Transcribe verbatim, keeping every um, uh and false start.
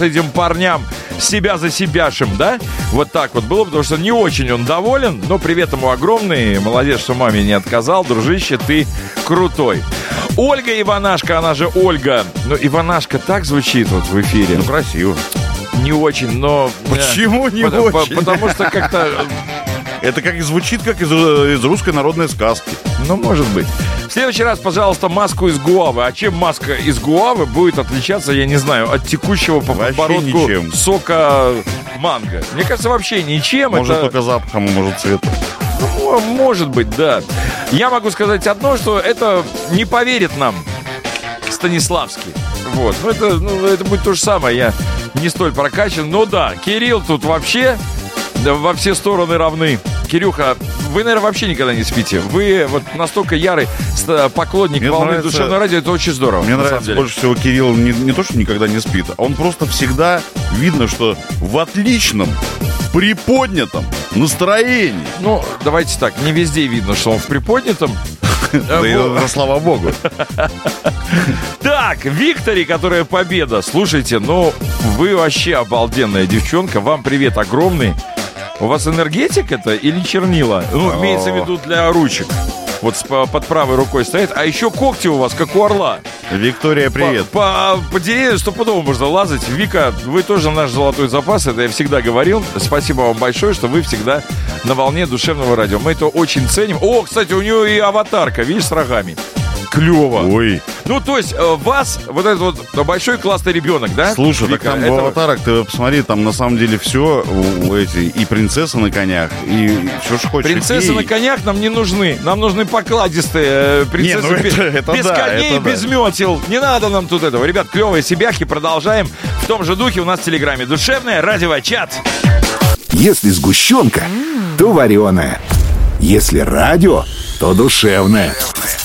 этим парням себя за себяшем, да? Вот так вот было, потому что не очень он доволен, но привет ему огромный. Молодец, что маме не отказал. Дружище, ты крутой. Ольга Иванашка, она же Ольга. Ну, Иванашка так звучит вот в эфире. Ну, красиво. Не очень, но... Почему не по- очень? по- Потому что как-то... Это как и звучит, как из, из русской народной сказки. Ну, может быть. В следующий раз, пожалуйста, маску из гуавы. А чем маска из гуавы будет отличаться, я не знаю, от текущего по Вообще подбородку ничем. сока манго? Мне кажется, вообще ничем. Может, это... только запахом, а может, цветом. Ну, может быть, да. Я могу сказать одно, что это не поверит нам Станиславский. Вот. Ну, это, ну, это будет то же самое. Я не столь прокачан. Но да, Кирилл тут вообще да, во все стороны равны. Кирюха, вы, наверное, вообще никогда не спите. Вы вот настолько ярый поклонник Мне волны нравится- душевного радио, это очень здорово. Мне на самом нравится деле. больше всего Кирилл не, не то, что никогда не спит, а он просто всегда видно, что в отличном, приподнятом настроении. Ну, давайте так, не везде видно, что он в приподнятом. Да и Вот. да, слава богу. Так, Виктория, которая победа. Слушайте, ну, вы вообще обалденная девчонка. Вам привет огромный. У вас энергетик это или чернила? Ну, имеется в виду для ручек. Вот с- по- под правой рукой стоит. А еще когти у вас, как у орла. Виктория, привет. По, по, по деревьям стопудово можно лазать. Вика, вы тоже наш золотой запас. Это я всегда говорил. Спасибо вам большое, что вы всегда на волне душевного радио. Мы это очень ценим. О, кстати, у нее и аватарка, видишь, с рогами. Клево. Ой, Ну, то есть, э, вас, вот этот вот большой классный ребенок, да? слушай, так Вика, там это- в аватарах, ты посмотри, там на самом деле все, у, у эти, и принцесса на конях, и все, что хочешь. Принцессы и- на конях нам не нужны. Нам нужны покладистые э, принцессы. Не, ну без, это- это без да, коней, это да. без метел. Не надо нам тут этого. Ребят, клевые себяхи. Продолжаем. В том же духе у нас в Телеграме. Душевное радио-чат. Если сгущенка, то вареная. Если радио, то душевное.